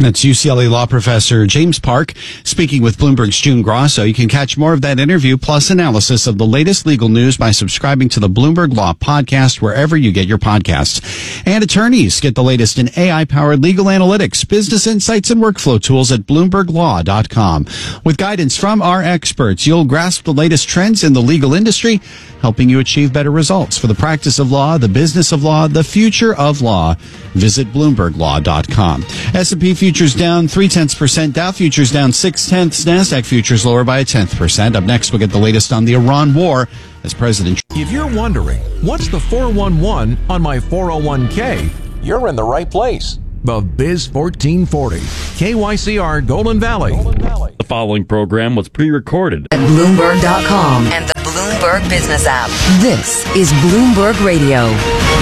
That's UCLA law professor James Park speaking with Bloomberg's June Grosso. You can catch more of that interview plus analysis of the latest legal news by subscribing to the Bloomberg Law Podcast wherever you get your podcasts. And attorneys get the latest in AI-powered legal analytics, business insights, and workflow tools at BloombergLaw.com. With guidance from our experts, you'll grasp the latest trends in the legal industry, helping you achieve better results for the practice of law, the business of law, the future of law. Visit BloombergLaw.com. S&P futures down 0.3%, Dow futures down 0.6%, NASDAQ futures lower by 0.1%. Up next, we'll get the latest on the Iran war as President. If you're wondering, what's the 411 on my 401k? You're in the right place. The Biz 1440, KYCR Golden Valley. The following program was pre-recorded at Bloomberg.com and the Bloomberg Business app. This is Bloomberg Radio.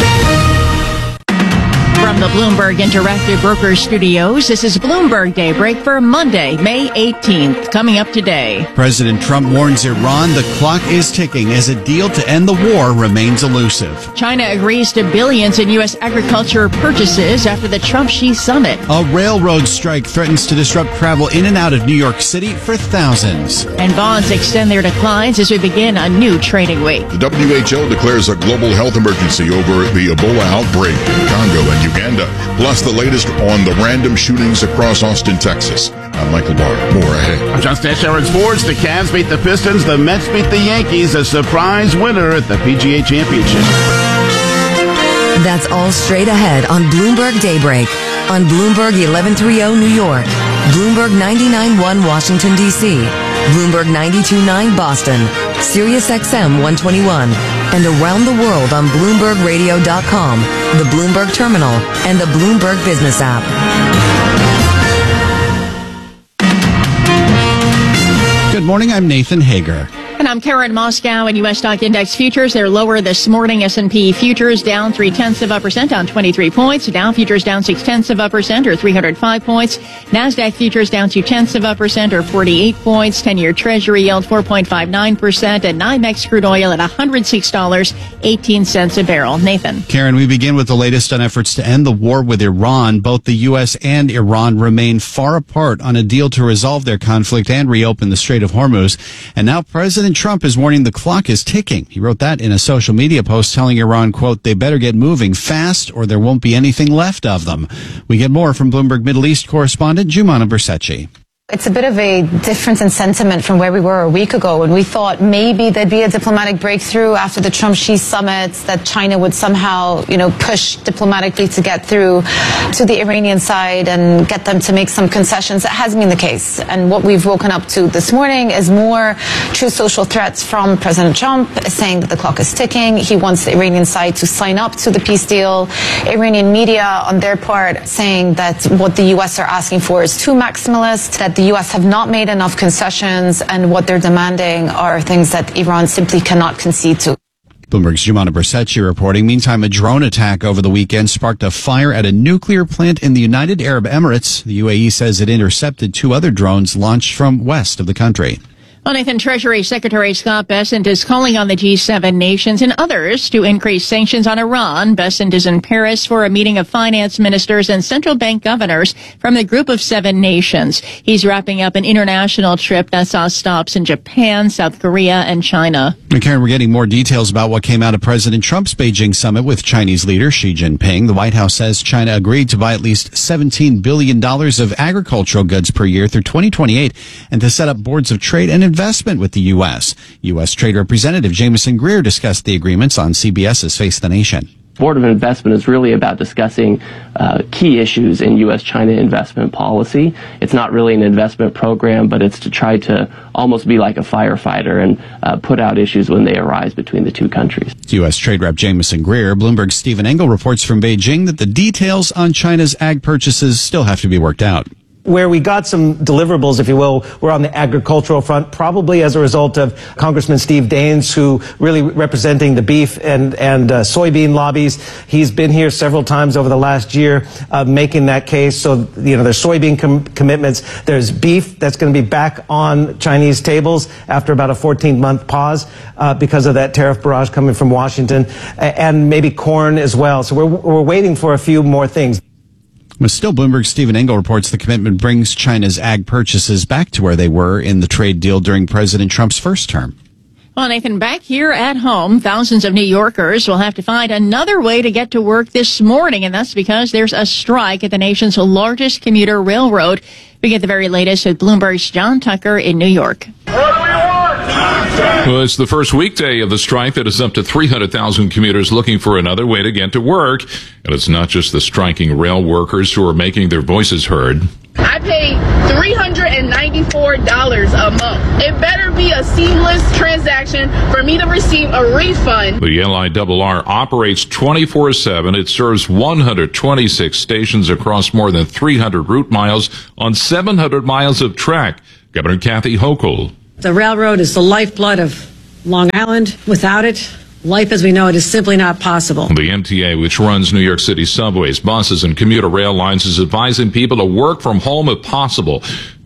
From the Bloomberg Interactive Brokers Studios, this is Bloomberg Daybreak for Monday, May 18th. Coming up today, President Trump warns Iran the clock is ticking as a deal to end the war remains elusive. China agrees to billions in U.S. agriculture purchases after the Trump-Xi summit. A railroad strike threatens to disrupt travel in and out of New York City for thousands. And bonds extend their declines as we begin a new trading week. The WHO declares a global health emergency over the Ebola outbreak in Congo and Uganda, plus the latest on the random shootings across Austin, Texas. I'm Michael Barr. More ahead. I'm John Stashower in sports. The Cavs beat the Pistons. The Mets beat the Yankees. A surprise winner at the PGA Championship. That's all straight ahead on Bloomberg Daybreak. On Bloomberg 1130 New York, Bloomberg 99.1 Washington, D.C., Bloomberg 92.9 Boston, Sirius XM 121, and around the world on BloombergRadio.com, the Bloomberg Terminal, and the Bloomberg Business app. Good morning, I'm Nathan Hager. And I'm Karen Moscow. And U.S. stock index futures, they're lower this morning. S&P futures down 0.3%, down 23 points. Dow futures down 0.6%, or 305 points. NASDAQ futures down 0.2%, or 48 points. 10-year Treasury yield 4.59%, and NYMEX crude oil at $106.18 a barrel. Nathan. Karen, we begin with the latest on efforts to end the war with Iran. Both the U.S. and Iran remain far apart on a deal to resolve their conflict and reopen the Strait of Hormuz. And now President Trump is warning the clock is ticking. He wrote that in a social media post telling Iran, quote, they better get moving fast or there won't be anything left of them. We get more from Bloomberg Middle East correspondent Jumana Bersetchi. It's a bit of a difference in sentiment from where we were a week ago when we thought maybe there'd be a diplomatic breakthrough after the Trump-Xi summit, that China would somehow, push diplomatically to get through to the Iranian side and get them to make some concessions. That hasn't been the case. And what we've woken up to this morning is more true social threats from President Trump saying that the clock is ticking. He wants the Iranian side to sign up to the peace deal. Iranian media on their part saying that what the U.S. are asking for is too maximalist, that the U.S. have not made enough concessions, and what they're demanding are things that Iran simply cannot concede to. Bloomberg's Jumana Bersetchi reporting. Meantime, a drone attack over the weekend sparked a fire at a nuclear plant in the United Arab Emirates. The UAE says it intercepted 2 other drones launched from west of the country. Well, Nathan, Treasury Secretary Scott Bessent is calling on the G7 nations and others to increase sanctions on Iran. Bessent is in Paris for a meeting of finance ministers and central bank governors from the Group of 7 nations. He's wrapping up an international trip that saw stops in Japan, South Korea, and China. And Karen, we're getting more details about what came out of President Trump's Beijing summit with Chinese leader Xi Jinping. The White House says China agreed to buy at least $17 billion of agricultural goods per year through 2028 and to set up boards of trade and investment with the U.S. U.S. Trade Representative Jameson Greer discussed the agreements on CBS's Face the Nation. Board of Investment is really about discussing key issues in U.S.-China investment policy. It's not really an investment program, but it's to try to almost be like a firefighter and put out issues when they arise between the two countries. U.S. Trade Rep Jameson Greer. Bloomberg's Stephen Engel reports from Beijing that the details on China's ag purchases still have to be worked out. Where we got some deliverables, if you will, were on the agricultural front, probably as a result of Congressman Steve Daines, who really representing the beef and soybean lobbies. He's been here several times over the last year making that case. So, there's soybean commitments. There's beef that's going to be back on Chinese tables after about a 14-month pause because of that tariff barrage coming from Washington, and maybe corn as well. So we're waiting for a few more things. But still, Bloomberg's Stephen Engel reports the commitment brings China's ag purchases back to where they were in the trade deal during President Trump's first term. Well, Nathan, back here at home, thousands of New Yorkers will have to find another way to get to work this morning, and that's because there's a strike at the nation's largest commuter railroad. We get the very latest with Bloomberg's John Tucker in New York. Well, it's the first weekday of the strike that is up to 300,000 commuters looking for another way to get to work. And it's not just the striking rail workers who are making their voices heard. I pay $394 a month. It better be a seamless transaction for me to receive a refund. The LIRR operates 24/7. It serves 126 stations across more than 300 route miles on 700 miles of track. Governor Kathy Hochul. The railroad is the lifeblood of Long Island. Without it, life as we know it is simply not possible. The MTA, which runs New York City subways, buses, and commuter rail lines, is advising people to work from home if possible.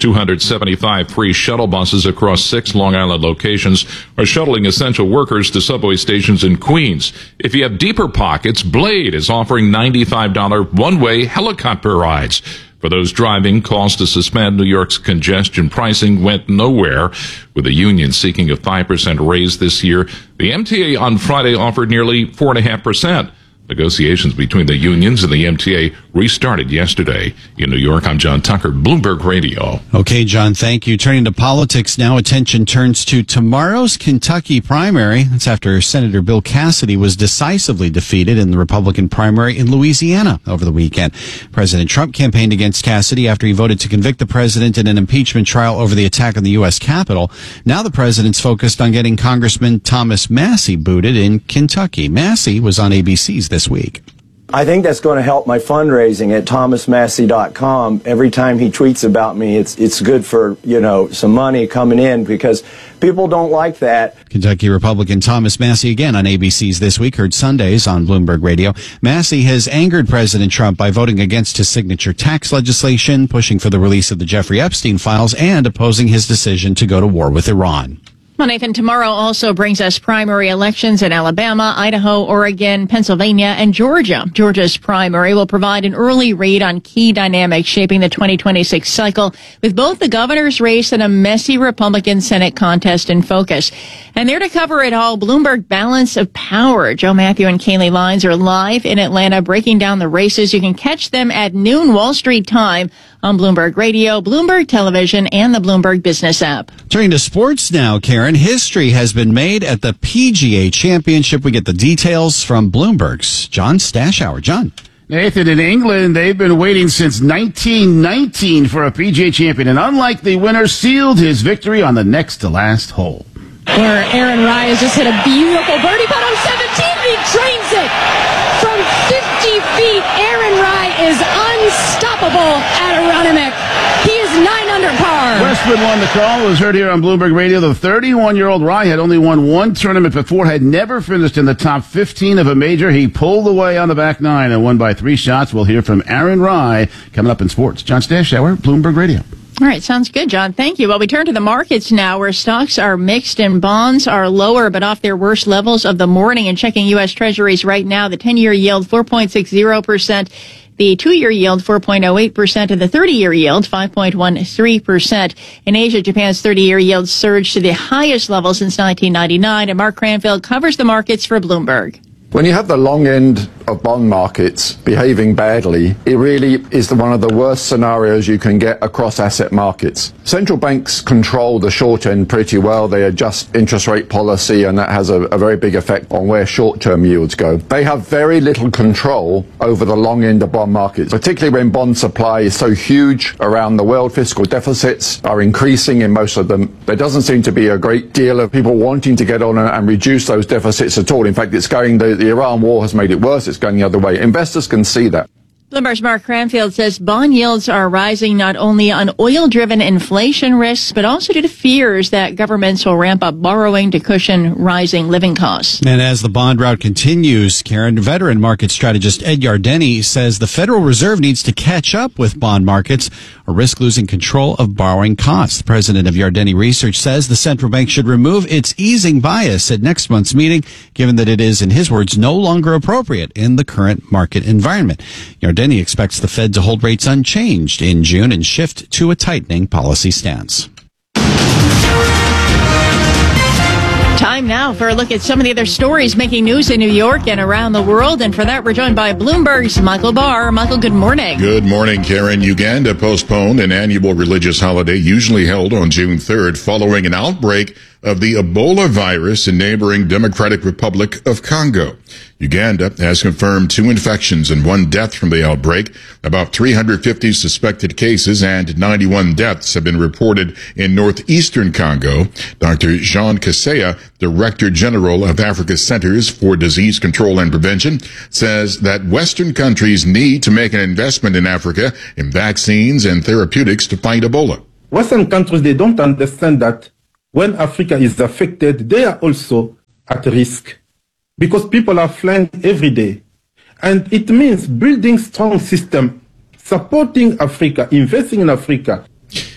275 free shuttle buses across 6 Long Island locations are shuttling essential workers to subway stations in Queens. If you have deeper pockets, Blade is offering $95 one-way helicopter rides. For those driving, calls to suspend New York's congestion pricing went nowhere. With the union seeking a 5% raise this year, the MTA on Friday offered nearly 4.5%. Negotiations between the unions and the MTA restarted yesterday. In New York, I'm John Tucker, Bloomberg Radio. Okay, John, thank you. Turning to politics now, attention turns to tomorrow's Kentucky primary. That's after Senator Bill Cassidy was decisively defeated in the Republican primary in Louisiana over the weekend. President Trump campaigned against Cassidy after he voted to convict the president in an impeachment trial over the attack on the U.S. Capitol. Now the president's focused on getting Congressman Thomas Massie booted in Kentucky. Massie was on ABC's this week. I think that's going to help my fundraising at thomasmassie.com. Every time he tweets about me, it's good for, some money coming in because people don't like that. Kentucky Republican Thomas Massie again on ABC's This Week, heard Sundays on Bloomberg Radio. Massie has angered President Trump by voting against his signature tax legislation, pushing for the release of the Jeffrey Epstein files, and opposing his decision to go to war with Iran. Well, Nathan, tomorrow also brings us primary elections in Alabama, Idaho, Oregon, Pennsylvania, and Georgia. Georgia's primary will provide an early read on key dynamics shaping the 2026 cycle, with both the governor's race and a messy Republican Senate contest in focus. And there to cover it all, Bloomberg Balance of Power. Joe Matthew and Kaylee Lines are live in Atlanta breaking down the races. You can catch them at noon Wall Street time on Bloomberg Radio, Bloomberg Television, and the Bloomberg Business app. Turning to sports now, Karen. History has been made at the PGA Championship. We get the details from Bloomberg's John Stashower. John. Nathan, in England, they've been waiting since 1919 for a PGA champion, and unlike the winner, sealed his victory on the next to last hole. Where Aaron Rai has just hit a beautiful birdie putt on 17, he drains it from 50 feet. Aaron Rai is unstoppable at Aronimink. He is 9 under par. Westwood won the call. It was heard here on Bloomberg Radio. The 31-year-old Rai had only won one tournament before, had never finished in the top 15 of a major. He pulled away on the back nine and won by 3 shots. We'll hear from Aaron Rai coming up in sports. John Stashower, Bloomberg Radio. All right, sounds good, John. Thank you. Well, we turn to the markets now, where stocks are mixed and bonds are lower, but off their worst levels of the morning. And checking U.S. Treasuries right now, the 10-year yield 4.60%, the 2-year yield 4.08%, and the 30-year yield 5.13%. In Asia, Japan's 30-year yield surged to the highest level since 1999. And Mark Cranfield covers the markets for Bloomberg. When you have the long end of bond markets behaving badly, it really is one of the worst scenarios you can get across asset markets. Central banks control the short end pretty well. They adjust interest rate policy, and that has a very big effect on where short-term yields go. They have very little control over the long end of bond markets, particularly when bond supply is so huge around the world. Fiscal deficits are increasing in most of them. There doesn't seem to be a great deal of people wanting to get on and reduce those deficits at all. In fact, it's going, the Iran war has made it worse. It's going the other way. Investors can see that. Bloomberg's Mark Cranfield says bond yields are rising not only on oil-driven inflation risks, but also due to fears that governments will ramp up borrowing to cushion rising living costs. And as the bond rout continues, Karen, veteran market strategist Ed Yardeni says the Federal Reserve needs to catch up with bond markets or risk losing control of borrowing costs. The president of Yardeni Research says the central bank should remove its easing bias at next month's meeting, given that it is, in his words, no longer appropriate in the current market environment. Yardeni margin. He expects the Fed to hold rates unchanged in June and shift to a tightening policy stance. Time now for a look at some of the other stories making news in New York and around the world. And for that, we're joined by Bloomberg's Michael Barr. Michael, good morning. Good morning, Karen. Uganda postponed an annual religious holiday usually held on June 3rd following an outbreak of the Ebola virus in neighboring Democratic Republic of Congo. Uganda has confirmed 2 infections and 1 death from the outbreak. About 350 suspected cases and 91 deaths have been reported in northeastern Congo. Dr. Jean Kaseya, Director General of Africa Centers for Disease Control and Prevention, says that Western countries need to make an investment in Africa in vaccines and therapeutics to fight Ebola. Western countries, they don't understand that when Africa is affected, they are also at risk because people are flying every day. And it means building strong system, supporting Africa, investing in Africa.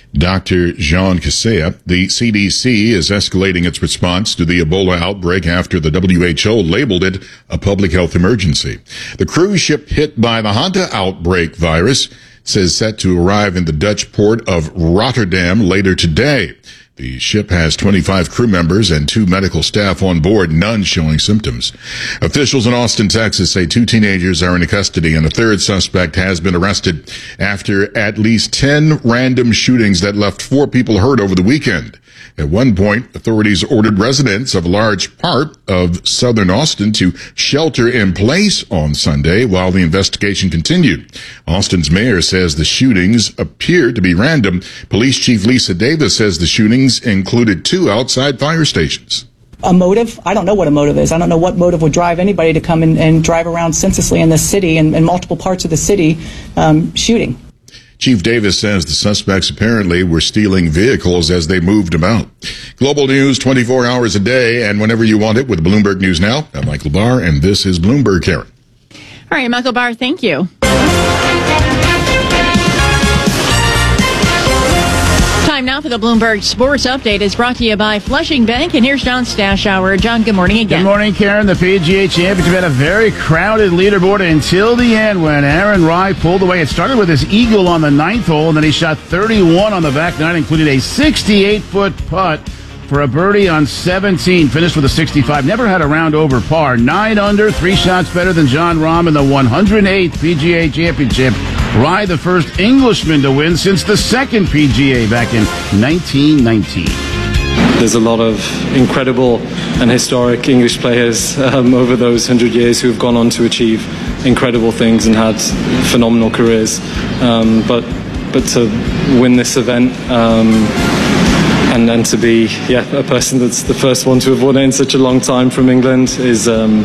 Dr. Jean Kaseya, the CDC is escalating its response to the Ebola outbreak after the WHO labeled it a public health emergency. The cruise ship hit by the Hanta outbreak virus is set to arrive in the Dutch port of Rotterdam later today. The ship has 25 crew members and 2 medical staff on board, none showing symptoms. Officials in Austin, Texas say 2 teenagers are in custody and a 3rd suspect has been arrested after at least 10 random shootings that left 4 people hurt over the weekend. At one point, authorities ordered residents of a large part of southern Austin to shelter in place on Sunday while the investigation continued. Austin's mayor says the shootings appeared to be random. Police Chief Lisa Davis says the shootings included 2 outside fire stations. A motive? I don't know what a motive is. I don't know what motive would drive anybody to come and drive around senselessly in this city and in multiple parts of the city shooting. Chief Davis says the suspects apparently were stealing vehicles as they moved about. Global news 24 hours a day and whenever you want it with Bloomberg News Now. I'm Michael Barr, and this is Bloomberg, Karen. All right, Michael Barr, thank you. Time now for the Bloomberg Sports Update is brought to you by Flushing Bank. And here's John Stashower. John, good morning again. Good morning, Karen. The PGA Championship had a very crowded leaderboard until the end when Aaron Rai pulled away. It started with his eagle on the 9th hole, and then he shot 31 on the back 9, including a 68-foot putt for a birdie on 17. Finished with a 65. Never had a round over par. 9 under, 3 shots better than Jon Rahm in the 108th PGA Championship. Rai, the first Englishman to win since the second PGA back in 1919. There's a lot of incredible and historic English players over those 100 years who have gone on to achieve incredible things and had phenomenal careers. But to win this event and then to be a person that's the first one to have won it in such a long time from England is an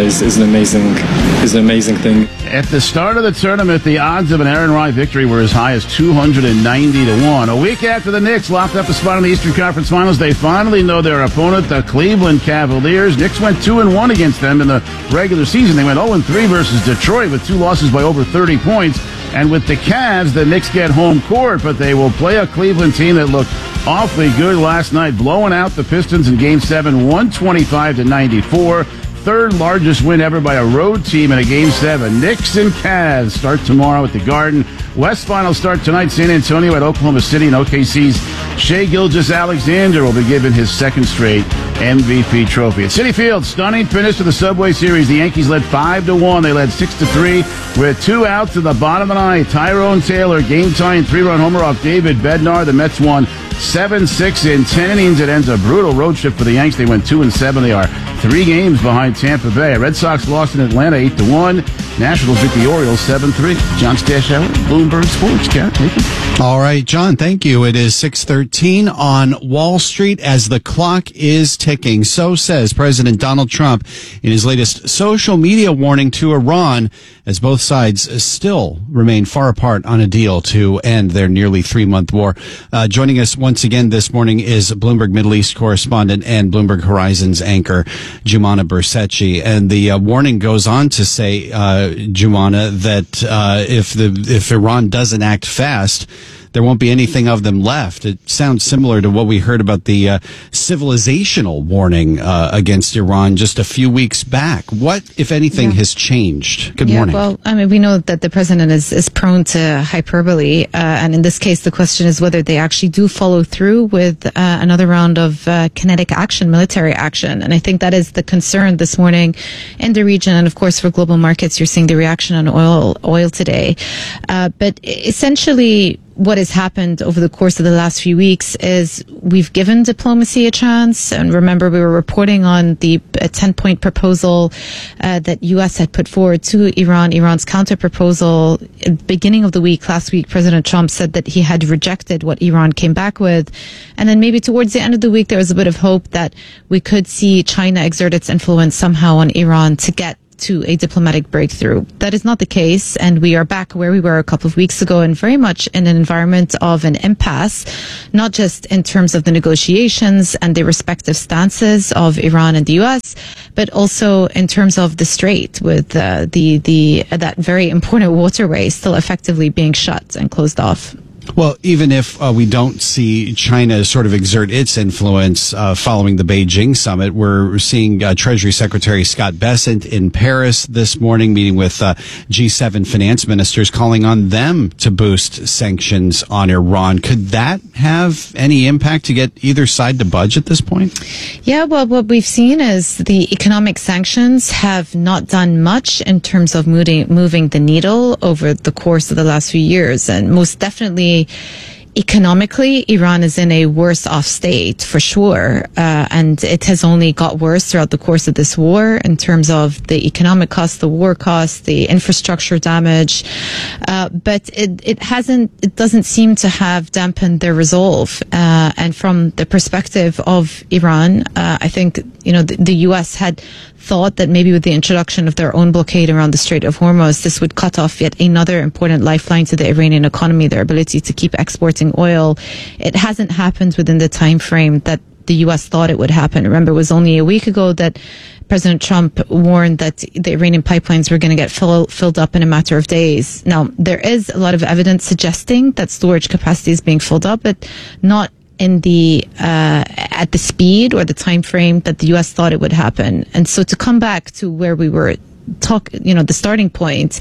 amazing thing. At the start of the tournament, the odds of an Aaron Rai victory were as high as 290 to 1. A week after the Knicks locked up a spot in the Eastern Conference Finals, they finally know their opponent, the Cleveland Cavaliers. Knicks went 2-1 against them in the regular season. They went 0-3 versus Detroit with 2 losses by over 30 points. And with the Cavs, the Knicks get home court, but they will play a Cleveland team that looked awfully good last night, blowing out the Pistons in Game 7, 125-94. 3rd largest win ever by a road team in a Game 7. Knicks and Cavs start tomorrow at the Garden. West Finals start tonight. San Antonio at Oklahoma City, and OKC's Shai Gilgeous-Alexander will be given his 2nd straight MVP trophy. At Citi Field, stunning finish to the Subway Series. The Yankees led 5-1. They led 6-3 with 2 outs in the bottom of the 9th. Tyrone Taylor, game-tying 3-run homer off David Bednar. The Mets won 7-6 in 10 innings. It ends a brutal road trip for the Yanks. They went 2-7. They are 3 games behind Tampa Bay. Red Sox lost in Atlanta 8-1. Nationals beat the Orioles 7-3. John Stashower, Bloomberg Sports. Cat, thank you. All right, John, thank you. It is 6:13 on Wall Street as the clock is ticking. So says President Donald Trump in his latest social media warning to Iran, as both sides still remain far apart on a deal to end their nearly 3-month war. Joining us once again this morning is Bloomberg Middle East correspondent and Bloomberg Horizons anchor, Jumana Bersetchi. And the warning goes on to say, Jumana, that if Iran doesn't act fast, there won't be anything of them left. It sounds similar to what we heard about the civilizational warning against Iran just a few weeks back. What, if anything, has changed? Good morning. Well, I mean, we know that the president is prone to hyperbole, and in this case, the question is whether they actually do follow through with another round of kinetic action, military action. And I think that is the concern this morning in the region. And of course, for global markets, you're seeing the reaction on oil today. But essentially, what has happened over the course of the last few weeks is we've given diplomacy a chance. And remember, we were reporting on the 10-point proposal that U.S. had put forward to Iran, Iran's counter-proposal. At the beginning of the week, last week, President Trump said that he had rejected what Iran came back with. And then maybe towards the end of the week, there was a bit of hope that we could see China exert its influence somehow on Iran to get to a diplomatic breakthrough. That is not the case, and we are back where we were a couple of weeks ago, and very much in an environment of an impasse, not just in terms of the negotiations and the respective stances of Iran and the U.S., but also in terms of the strait, with that very important waterway still effectively being shut and closed off. Well, even if we don't see China sort of exert its influence following the Beijing summit, we're seeing Treasury Secretary Scott Bessent in Paris this morning meeting with G7 finance ministers, calling on them to boost sanctions on Iran. Could that have any impact to get either side to budge at this point? Yeah, well, what we've seen is the economic sanctions have not done much in terms of moving the needle over the course of the last few years. And most definitely, economically, Iran is in a worse off state for sure, and it has only got worse throughout the course of this war in terms of the economic costs, the war costs, the infrastructure damage. But it doesn't seem to have dampened their resolve. And from the perspective of Iran, I think the U.S. had thought that maybe with the introduction of their own blockade around the Strait of Hormuz, this would cut off yet another important lifeline to the Iranian economy, their ability to keep exporting oil. It hasn't happened within the time frame that the U.S. thought it would happen. Remember, it was only a week ago that President Trump warned that the Iranian pipelines were going to get filled up in a matter of days. Now, there is a lot of evidence suggesting that storage capacity is being filled up, but not in at the speed or the time frame that the U.S. thought it would happen. And so to come back to where we were the starting point,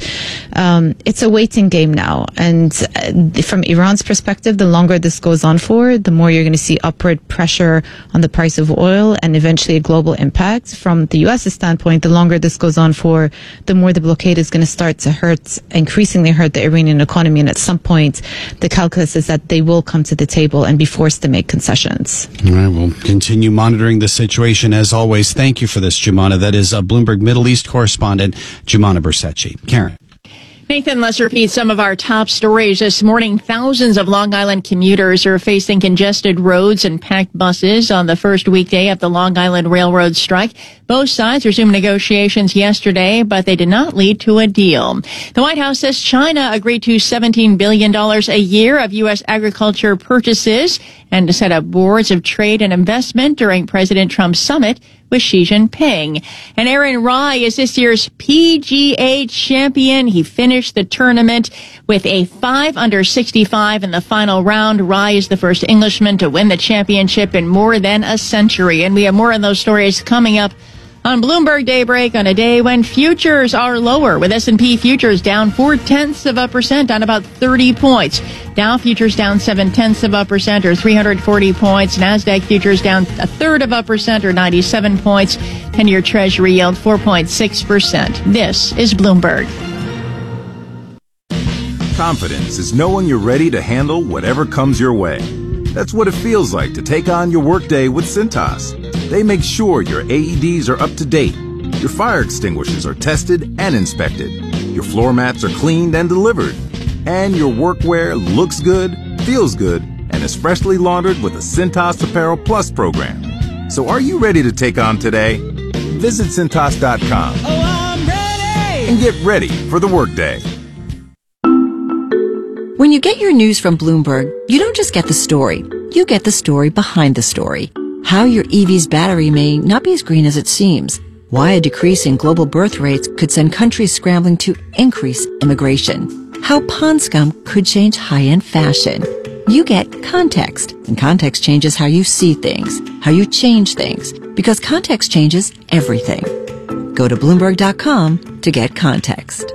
it's a waiting game now. And from Iran's perspective, the longer this goes on for, the more you're going to see upward pressure on the price of oil and eventually a global impact. From the U.S.'s standpoint, the longer this goes on for, the more the blockade is going to start to increasingly hurt the Iranian economy. And at some point, the calculus is that they will come to the table and be forced to make concessions. All right, we'll continue monitoring the situation as always. Thank you for this, Jumana. That is a Bloomberg Middle East correspondent, Jumana Bersecci. Karen. Nathan, let's repeat some of our top stories this morning. Thousands of Long Island commuters are facing congested roads and packed buses on the first weekday of the Long Island Railroad strike. Both sides resumed negotiations yesterday, but they did not lead to a deal. The White House says China agreed to $17 billion a year of U.S. agriculture purchases and to set up boards of trade and investment during President Trump's summit with Xi Jinping. And Aaron Rai is this year's PGA champion. He finished the tournament with a 5 under 65 in the final round. Rai is the first Englishman to win the championship in more than a century. And we have more on those stories coming up on Bloomberg Daybreak on a day when futures are lower, with S&P futures down 0.4%, down about 30 points. Dow futures down 0.7%, or 340 points. NASDAQ futures down 1/3%, or 97 points. 10-year Treasury yield 4.6%. This is Bloomberg. Confidence is knowing you're ready to handle whatever comes your way. That's what it feels like to take on your workday with Cintas. They make sure your AEDs are up to date, your fire extinguishers are tested and inspected, your floor mats are cleaned and delivered, and your workwear looks good, feels good, and is freshly laundered with the Cintas Apparel Plus program. So are you ready to take on today? Visit Cintas.com and get ready for the workday. When you get your news from Bloomberg, you don't just get the story. You get the story behind the story. How your EV's battery may not be as green as it seems. Why a decrease in global birth rates could send countries scrambling to increase immigration. How pond scum could change high-end fashion. You get context, and context changes how you see things, how you change things, because context changes everything. Go to Bloomberg.com to get context.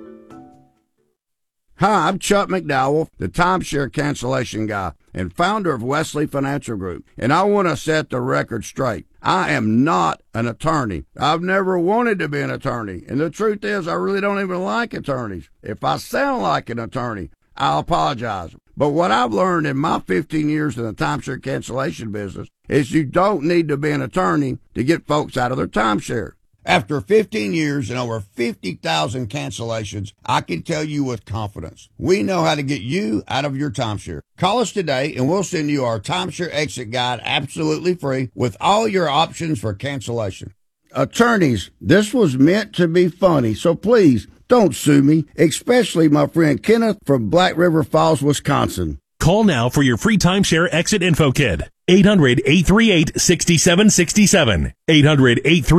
Hi, I'm Chuck McDowell, the timeshare cancellation guy and founder of Wesley Financial Group, and I want to set the record straight. I am not an attorney. I've never wanted to be an attorney, and the truth is I really don't even like attorneys. If I sound like an attorney, I'll apologize. But what I've learned in my 15 years in the timeshare cancellation business is you don't need to be an attorney to get folks out of their timeshare. After 15 years and over 50,000 cancellations, I can tell you with confidence, we know how to get you out of your timeshare. Call us today and we'll send you our timeshare exit guide absolutely free with all your options for cancellation. Attorneys, this was meant to be funny, so please don't sue me, especially my friend Kenneth from Black River Falls, Wisconsin. Call now for your free timeshare exit info kit. 800-838-6767. 800-838